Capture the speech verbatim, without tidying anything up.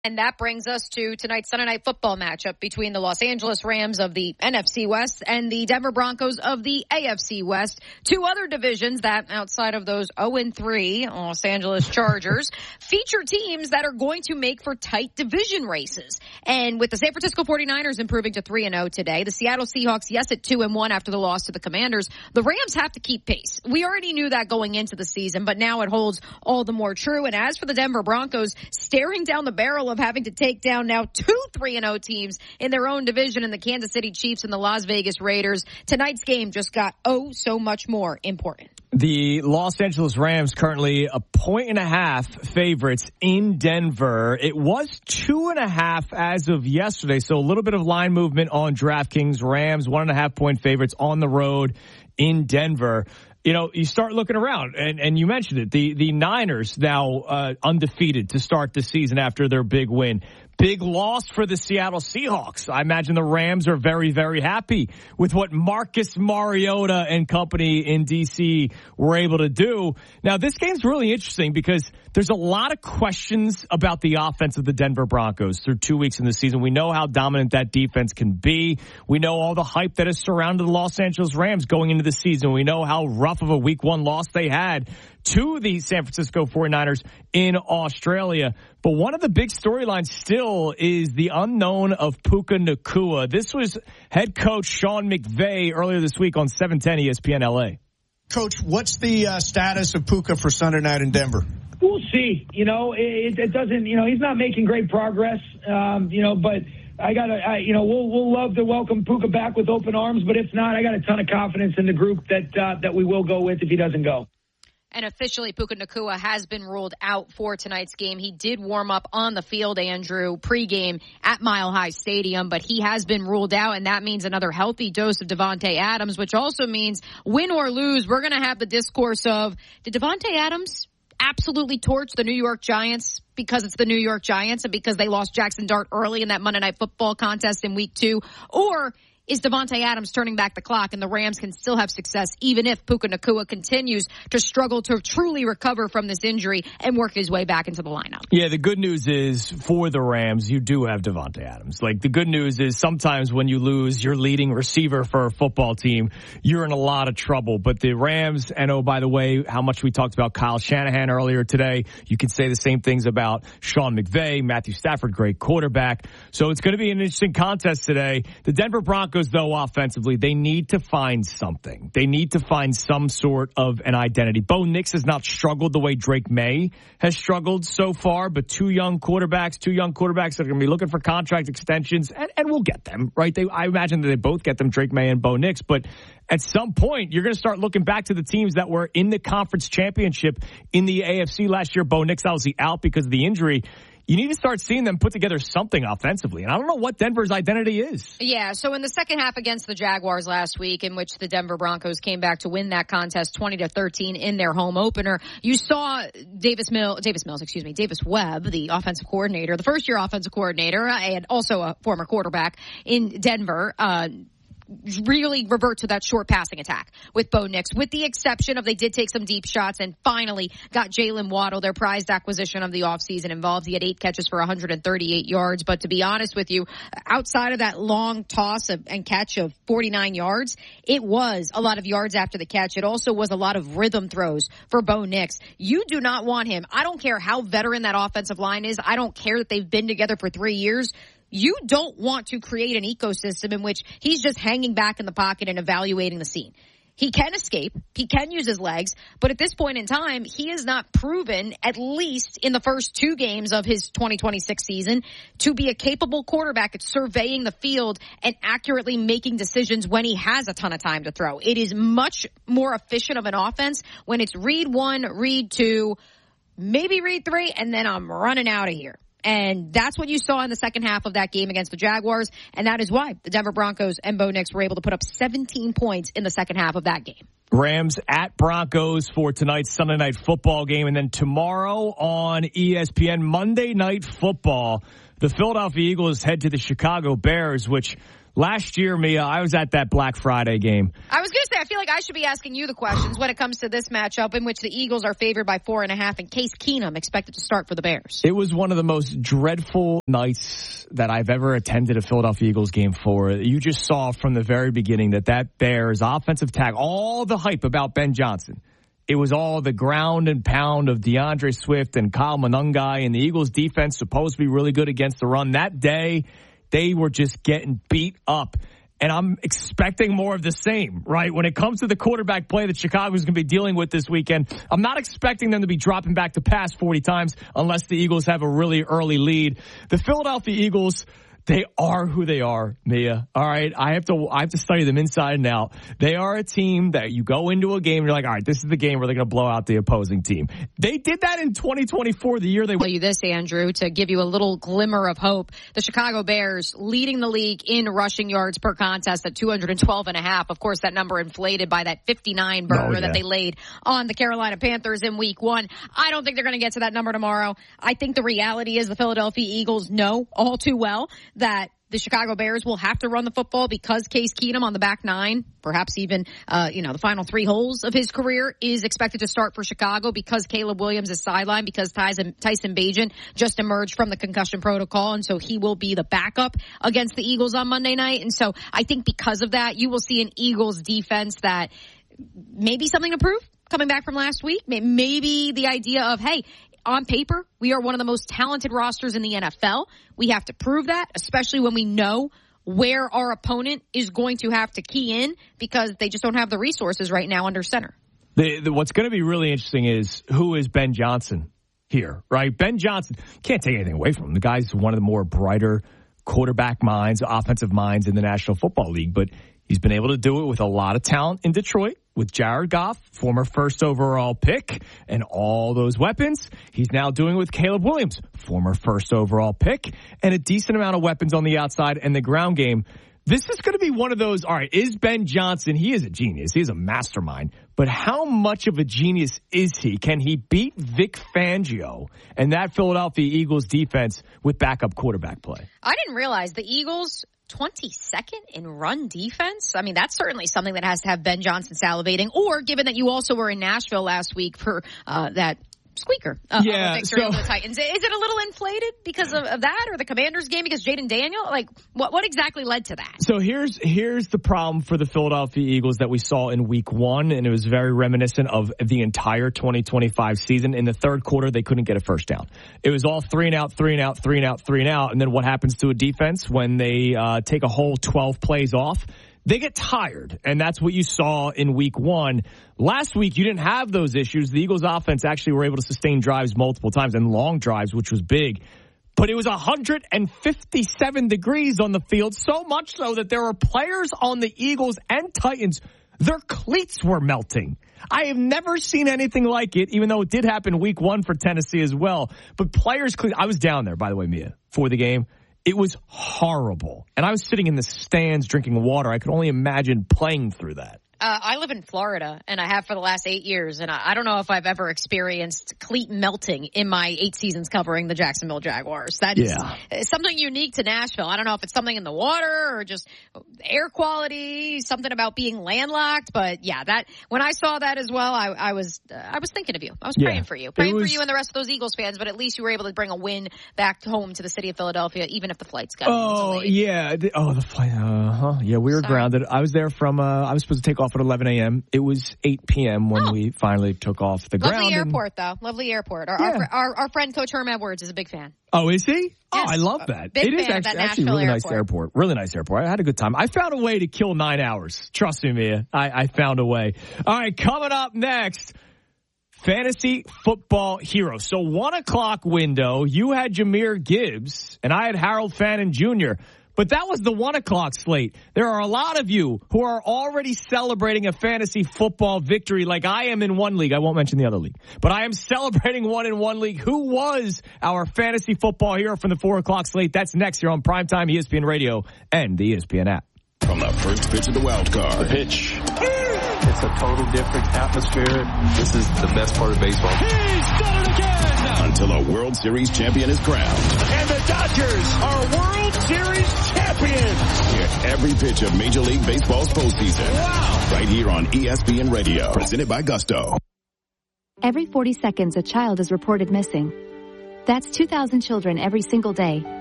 And that brings us to tonight's Sunday Night Football matchup between the Los Angeles Rams of the N F C West and the Denver Broncos of the A F C West. Two other divisions that, outside of those oh and three Los Angeles Chargers, feature teams that are going to make for tight division races. And with the San Francisco forty-niners improving to three and oh today, the Seattle Seahawks, yes, at two and one after the loss to the Commanders, the Rams have to keep pace. We already knew that going into the season, but now it holds all the more true. And as for the Denver Broncos, staring down the barrel of having to take down now two three and oh teams in their own division in the Kansas City Chiefs and the Las Vegas Raiders, tonight's game just got oh so much more important. The Los Angeles Rams currently a point and a half favorites in Denver. It was two and a half as of yesterday, so a little bit of line movement on DraftKings. Rams one and a half point favorites on the road in Denver. You know, you start looking around, and, and you mentioned it, the, the Niners now uh, undefeated to start the season after their big win. Big loss for the Seattle Seahawks. I imagine the Rams are very, very happy with what Marcus Mariota and company in D C were able to do. Now, this game's really interesting because there's a lot of questions about the offense of the Denver Broncos through two weeks in the season. We know how dominant that defense can be. We know all the hype that has surrounded the Los Angeles Rams going into the season. We know how rough of a week one loss they had to the San Francisco forty-niners in Australia. But one of the big storylines still is the unknown of Puka Nacua. This was head coach Sean McVay earlier this week on seven ten E S P N L A. Coach, what's the uh, status of Puka for Sunday night in Denver? We'll see. You know, it, it doesn't, you know, he's not making great progress, um, you know, but I got to, you know, we'll we'll love to welcome Puka back with open arms. But if not, I got a ton of confidence in the group that uh, that we will go with if he doesn't go. And officially, Puka Nacua has been ruled out for tonight's game. He did warm up on the field, Andrew, pregame at Mile High Stadium, but he has been ruled out, and that means another healthy dose of Davante Adams, which also means win or lose, we're going to have the discourse of, did Davante Adams absolutely torch the New York Giants because it's the New York Giants and because they lost Jackson Dart early in that Monday Night Football contest in week two? Or is Davante Adams turning back the clock and the Rams can still have success even if Puka Nacua continues to struggle to truly recover from this injury and work his way back into the lineup? Yeah, the good news is for the Rams, you do have Davante Adams. Like, the good news is sometimes when you lose your leading receiver for a football team, you're in a lot of trouble. But the Rams, and oh, by the way, how much we talked about Kyle Shanahan earlier today, you can say the same things about Sean McVay, Matthew Stafford, great quarterback. So it's going to be an interesting contest today. The Denver Broncos, though, offensively, they need to find something. They need to find some sort of an identity. Bo Nix has not struggled the way Drake May has struggled so far, but two young quarterbacks, two young quarterbacks that are going to be looking for contract extensions, and, and we'll get them, right? They, I imagine that they both get them, Drake May and Bo Nix, but at some point, you're going to start looking back to the teams that were in the conference championship in the A F C last year. Bo Nix obviously out because of the injury. You need to start seeing them put together something offensively. And I don't know what Denver's identity is. Yeah, so in the second half against the Jaguars last week, in which the Denver Broncos came back to win that contest twenty to thirteen in their home opener, you saw Davis Mills, Davis Mills, excuse me, Davis Webb, the offensive coordinator, the first year offensive coordinator, and also a former quarterback in Denver, uh, really revert to that short passing attack with Bo Nix, with the exception of they did take some deep shots and finally got Jalen Waddle, their prized acquisition of the offseason, involved. He had eight catches for one hundred thirty-eight yards. But to be honest with you, outside of that long toss of, and catch of forty-nine yards, it was a lot of yards after the catch. It also was a lot of rhythm throws for Bo Nix. You do not want him. I don't care how veteran that offensive line is. I don't care that they've been together for three years. You don't want to create an ecosystem in which he's just hanging back in the pocket and evaluating the scene. He can escape. He can use his legs. But at this point in time, he has not proven, at least in the first two games of his twenty twenty-six season, to be a capable quarterback at surveying the field and accurately making decisions when he has a ton of time to throw. It is much more efficient of an offense when it's read one, read two, maybe read three, and then I'm running out of here. And that's what you saw in the second half of that game against the Jaguars. And that is why the Denver Broncos and Bo Nix were able to put up seventeen points in the second half of that game. Rams at Broncos for tonight's Sunday Night Football game. And then tomorrow on E S P N, Monday Night Football, the Philadelphia Eagles head to the Chicago Bears, which Last year, Mia, I was at that Black Friday game. I was going to say, I feel like I should be asking you the questions when it comes to this matchup in which the Eagles are favored by four and a half and Case Keenum expected to start for the Bears. It was one of the most dreadful nights that I've ever attended a Philadelphia Eagles game for. You just saw from the very beginning that that Bears offensive tackle, all the hype about Ben Johnson, it was all the ground and pound of DeAndre Swift and Kyle Monangai, and the Eagles defense supposed to be really good against the run. That day, they were just getting beat up. And I'm expecting more of the same, right? When it comes to the quarterback play that Chicago's going to be dealing with this weekend, I'm not expecting them to be dropping back to pass forty times unless the Eagles have a really early lead. The Philadelphia Eagles, they are who they are, Mia. All right, I have to I have to study them inside and out. They are a team that you go into a game and you're like, all right, this is the game where they're going to blow out the opposing team. They did that in twenty twenty-four, the year they tell you this, Andrew, to give you a little glimmer of hope. The Chicago Bears leading the league in rushing yards per contest at two hundred twelve and a half. Of course, that number inflated by that fifty-nine burger oh, yeah. that they laid on the Carolina Panthers in week one. I don't think they're going to get to that number tomorrow. I think the reality is the Philadelphia Eagles know all too well that the Chicago Bears will have to run the football because Case Keenum on the back nine, perhaps even, uh, you know, the final three holes of his career is expected to start for Chicago because Caleb Williams is sidelined because Tyson, Tyson Bagent just emerged from the concussion protocol. And so he will be the backup against the Eagles on Monday night. And so I think because of that, you will see an Eagles defense that maybe something to prove coming back from last week. Maybe the idea of, hey, on paper, we are one of the most talented rosters in the N F L. We have to prove that, especially when we know where our opponent is going to have to key in because they just don't have the resources right now under center. The, the, what's going to be really interesting is who is Ben Johnson here, right? Ben Johnson, can't take anything away from him. The guy's one of the more brighter quarterback minds, offensive minds in the National Football League, but he's been able to do it with a lot of talent in Detroit. With Jared Goff, former first overall pick, and all those weapons. He's now doing it with Caleb Williams, former first overall pick, and a decent amount of weapons on the outside and the ground game. This is going to be one of those, all right, is Ben Johnson, he is a genius, he is a mastermind, but how much of a genius is he? Can he beat Vic Fangio and that Philadelphia Eagles defense with backup quarterback play? I didn't realize the Eagles twenty-second in run defense. I mean, that's certainly something that has to have Ben Johnson salivating, or given that you also were in Nashville last week for uh, that squeaker uh, yeah, victory so, over the Titans. Is it a little inflated because of, of that, or the Commanders game because Jaden Daniel? Like, what what exactly led to that? So here's here's the problem for the Philadelphia Eagles that we saw in week one, and it was very reminiscent of the entire twenty twenty-five season. In the third quarter, they couldn't get a first down. It was all three and out, three and out, three and out, three and out, and then what happens to a defense when they uh, take a whole twelve plays off? They get tired, and that's what you saw in week one. Last week, you didn't have those issues. The Eagles offense actually were able to sustain drives multiple times and long drives, which was big. But it was one hundred fifty-seven degrees on the field, so much so that there were players on the Eagles and Titans, their cleats were melting. I have never seen anything like it, even though it did happen week one for Tennessee as well. But players, I was down there, by the way, Mia, for the game. It was horrible. And I was sitting in the stands drinking water. I could only imagine playing through that. Uh, I live in Florida, and I have for the last eight years, and I, I don't know if I've ever experienced cleat melting in my eight seasons covering the Jacksonville Jaguars. That is yeah. something unique to Nashville. I don't know if it's something in the water or just air quality, something about being landlocked, but yeah, that when I saw that as well, I, I was uh, I was thinking of you. I was praying yeah. for you, praying was, for you and the rest of those Eagles fans. But at least you were able to bring a win back home to the city of Philadelphia, even if the flights got oh delayed. yeah, oh the flight, uh huh, yeah, we were Sorry. grounded. I was there from uh, I was supposed to take off at eleven a.m. It was eight p.m. when oh. we finally took off the Lovely ground. Lovely airport, though. Lovely airport. Our, yeah. our, our, our friend Coach Herm Edwards is a big fan. Oh, is he? Yes. Oh, I love that. Big it is fan actually, of that actually a really airport. nice airport. Really nice airport. I had a good time. I found a way to kill nine hours. Trust me, Mia. I, I found a way. All right, coming up next, Fantasy Football Heroes. So one o'clock window, you had Jahmyr Gibbs, and I had Harold Fannin Junior But that was the one o'clock slate. There are a lot of you who are already celebrating a fantasy football victory like I am in one league. I won't mention the other league. But I am celebrating one in one league. Who was our fantasy football hero from the four o'clock slate? That's next here on Primetime E S P N Radio and the E S P N app. From the first pitch of the wild card. The pitch. It's a total different atmosphere. This is the best part of baseball. He's done it again! Until a World Series champion is crowned. And the Dodgers are World Series champions! Hear every pitch of Major League Baseball's postseason. Wow. Right here on E S P N Radio. Presented by Gusto. Every forty seconds, a child is reported missing. That's two thousand children every single day.